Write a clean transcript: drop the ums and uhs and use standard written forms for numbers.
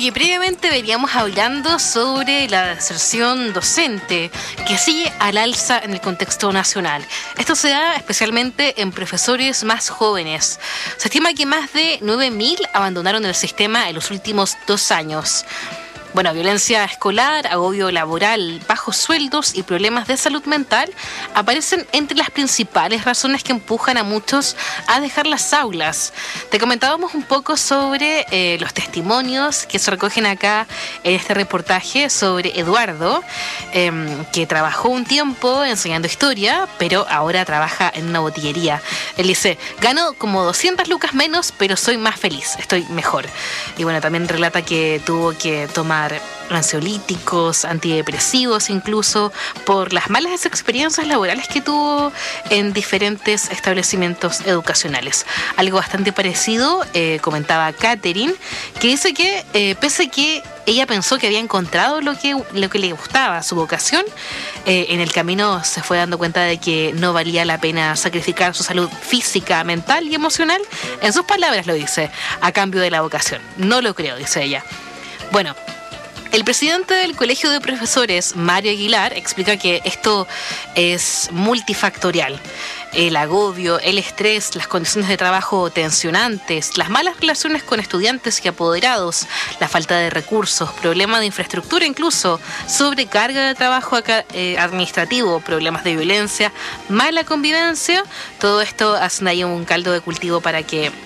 Oye, previamente veníamos hablando sobre la deserción docente que sigue al alza en el contexto nacional. Esto se da especialmente en profesores más jóvenes. Se estima que más de 9.000 abandonaron el sistema en los últimos 2 años. Bueno, violencia escolar, agobio laboral, bajos sueldos y problemas de salud mental aparecen entre las principales razones que empujan a muchos a dejar las aulas. Te comentábamos un poco sobre los testimonios que se recogen acá en este reportaje sobre Eduardo, que trabajó un tiempo enseñando historia, pero ahora trabaja en una botillería. Él dice, gano como 200 lucas menos, pero soy más feliz, estoy mejor. Y bueno, también relata que tuvo que tomar ansiolíticos, antidepresivos incluso, por las malas experiencias laborales que tuvo en diferentes establecimientos educacionales. Algo bastante parecido comentaba Catherine, que dice que pese a que ella pensó que había encontrado lo que le gustaba, su vocación, en el camino se fue dando cuenta de que no valía la pena sacrificar su salud física, mental y emocional, en sus palabras lo dice, a cambio de la vocación. No lo creo, dice ella. Bueno, el presidente del Colegio de Profesores, Mario Aguilar, explica que esto es multifactorial. El agobio, el estrés, las condiciones de trabajo tensionantes, las malas relaciones con estudiantes y apoderados, la falta de recursos, problemas de infraestructura incluso, sobrecarga de trabajo administrativo, problemas de violencia, mala convivencia, todo esto hace ahí un caldo de cultivo para que